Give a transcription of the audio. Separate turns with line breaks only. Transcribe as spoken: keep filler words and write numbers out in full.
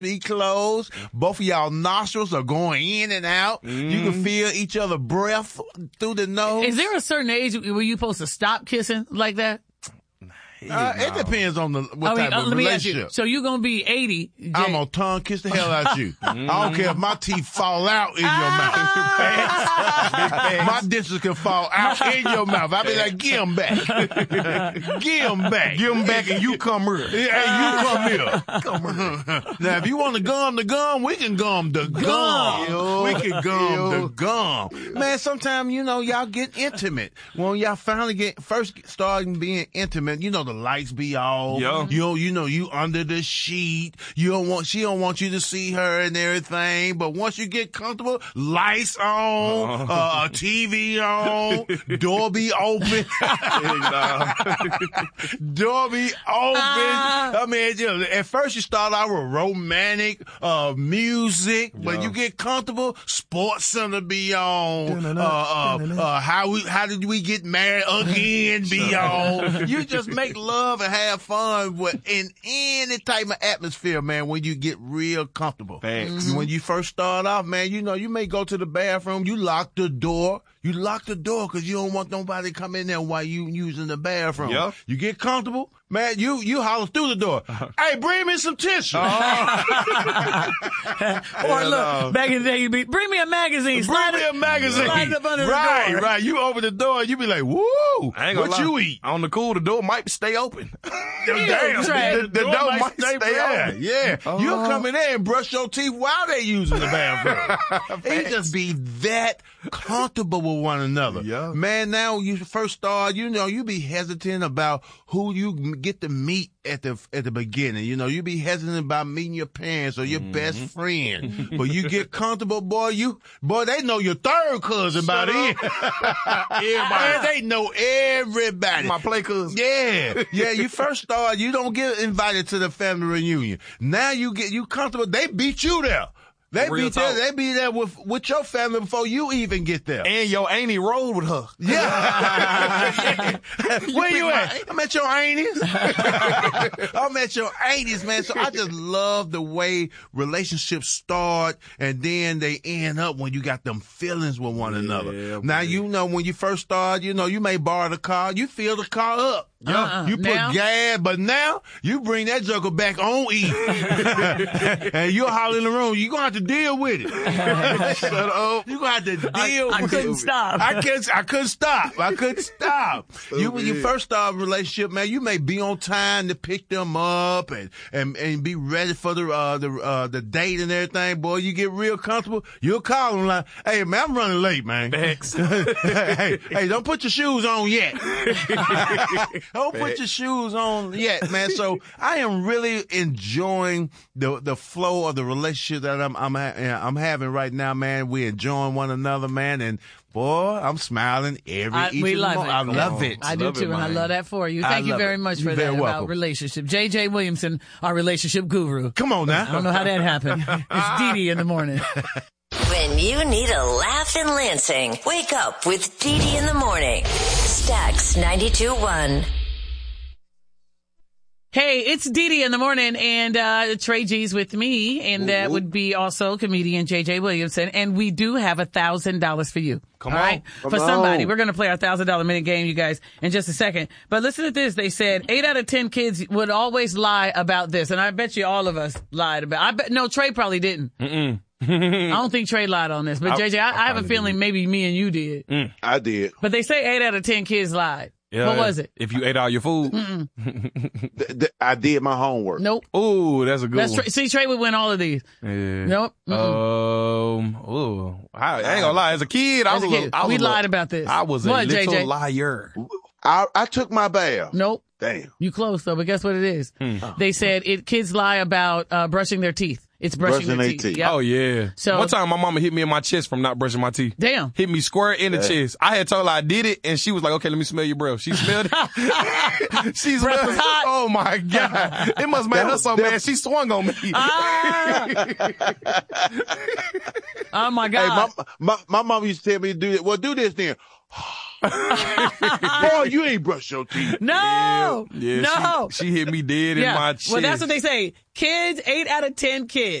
be closed. Both of y'all nostrils are going in and out. Mm. You can feel each other's breath through the nose.
Is there a certain age where you're supposed to stop kissing like that?
Uh, it depends on the what
I mean,
type
uh,
of
let me ask
relationship.
you, so you're gonna be eighty. Jay.
I'm gonna tongue kiss the hell out you. I don't care if my teeth fall out in your mouth. My dentures can fall out in your mouth. I be like, give them back. Give them back.
Give them back and you come here.
Yeah, and you come here. Come here. Now, if you want to gum the gum, we can gum the gum. gum. We can gum Yo. the gum. Man, sometimes, you know, y'all get intimate. When y'all finally get, first starting being intimate, you know, the lights be off.
Yeah.
You know, you know, you under the sheet. You don't want, she don't want you to see her and everything. But once you get comfortable, lights on, uh, T V on, door be open. Door be open. Uh, I mean, you know, at first you start out with romantic, uh, music. Yeah. When you get comfortable, Sports Center be on. Uh, uh, uh, how we, how did we get married again be on. You just make love and have fun with, in any type of atmosphere, man, when you get real comfortable.
Thanks.
When you first start off, man, you know, you may go to the bathroom, you lock the door. You lock the door because you don't want nobody to come in there while you using the bathroom.
Yep.
You get comfortable, man, you, you holler through the door. Hey, bring me some tissue. Oh.
Or look, no. back in the day, you'd be, bring me a magazine.
Bring me a magazine.
Slide up under
right,
the door.
Right, You open the door and you be like, woo,
I ain't gonna
what
lie.
you eat?
On the cool, the door might stay open.
Damn,
the, the, the door, door might, might stay, stay open.
Yeah,
uh,
you'll come in there and brush your teeth while they using the bathroom. They just be that comfortable with one another.
Yeah.
Man, now you first start, you know, you be hesitant about who you get to meet at the at the beginning. You know, you be hesitant about meeting your parents or your mm-hmm. best friend. But you get comfortable, boy, you boy, they know your third cousin about it. Everybody. They know everybody.
My play cousin.
Yeah. Yeah, you first start, you don't get invited to the family reunion. Now you get you comfortable, they beat you there. They be there. They be there with with your family before you even get there.
And your auntie rolled with her.
Yeah. yeah. Where you at? I'm at your aunties. I'm at your aunties, man. So I just love the way relationships start and then they end up when you got them feelings with one yeah, another. Now man. You know when you first start, you know you may borrow the car, you fill the car up. Yeah, uh-uh. You put now? gas, but now you bring that joker back on E. And you're hollering in the room. You're going to have to deal with it. Shut up. You're going to have to deal
I,
with
I
it.
I couldn't stop.
I couldn't, I couldn't stop. I couldn't stop. So you, when you first start a relationship, man, you may be on time to pick them up and, and, and be ready for the, uh, the, uh, the date and everything. Boy, you get real comfortable. You'll call them like, hey, man, I'm running late, man.
Thanks.
hey, hey, hey, don't put your shoes on yet. Don't put your shoes on yet, man. So I am really enjoying the the flow of the relationship that I'm I'm I'm having right now, man. We're enjoying one another, man, and boy, I'm smiling every
I,
each
we
of
love
the
it.
I love it.
I do
love
too,
it,
and I love that for you.
I
Thank you very
it.
much
You're
for that
welcome.
about relationship. J J Williamson, our relationship guru.
Come on now.
I don't know how that happened. It's Dee Dee in the morning.
When you need a laugh in Lansing, wake up with Dee Dee in the morning. Stax ninety-two point one.
Hey, it's Dee Dee in the morning, and uh Trey G's with me, and that ooh, would be also comedian J J Williamson, and we do have a thousand dollars for you.
Come
all
on.
right?
Come
for somebody.
on.
We're going to play our thousand dollar minute game, you guys, in just a second. But listen to this. They said eight out of ten kids would always lie about this, and I bet you all of us lied about. I bet no, Trey probably didn't.
Mm-mm.
I don't think Trey lied on this, but J J, I, I, I have a feeling did. maybe me and you did.
Mm.
I did.
But they say eight out of ten kids lied.
Yeah,
what was it?
If you ate all your food.
th- th- I did my homework.
Nope.
Ooh, that's a good
that's
one.
Tra- See, Trey would win all of these.
Yeah.
Nope. Mm-mm.
Um. Ooh. I, I ain't gonna lie. As a kid, I
As
was
a
a
kid,
little, I was
we
a little,
lied about this.
I was a
what,
little
J J?
liar.
I, I took my bath.
Nope.
Damn.
You close though, but guess what it is?
Hmm.
They said it. Kids lie about uh, brushing their teeth. It's brushing,
Brushing
their
their
teeth.
teeth.
Yep.
Oh yeah.
So-
one time my mama hit me in my chest from not brushing my teeth.
Damn.
Hit me square in the
Yeah.
chest. I had told her I did it, and she was like, "Okay, let me smell your breath." She smelled it. She
Breath
smelled
was
it.
hot.
Oh my god! It must make
That
her
was-
so
that-
mad. She swung on me.
Ah! Oh my
Hey,
God.
my, my, my mom used to tell me to do it. Well, do this then. Boy, you ain't brush your teeth.
No,
Yeah,
no.
She, she hit me dead in
Yeah.
my chest.
Well, that's what they say. Kids, eight out of ten kids.